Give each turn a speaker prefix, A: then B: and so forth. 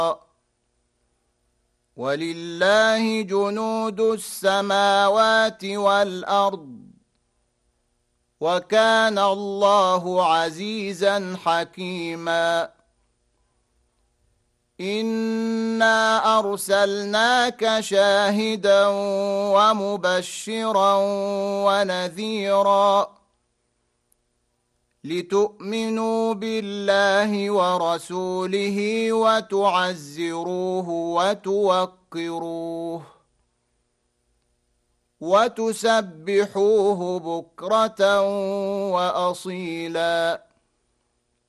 A: ولله جنود السماوات والأرض وكان الله عزيزا حكيما إنا أرسلناك شاهدا ومبشرا ونذيرا لتؤمنوا بالله ورسوله وتعزروه وتوقروه وتسبحوه بكرة وأصيلا